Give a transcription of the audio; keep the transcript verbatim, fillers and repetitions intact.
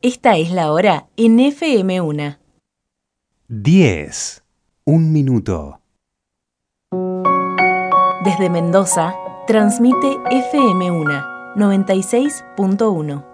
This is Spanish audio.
Esta es la hora en F M uno. diez. Un minuto. Desde Mendoza, transmite F M uno, noventa y seis punto uno.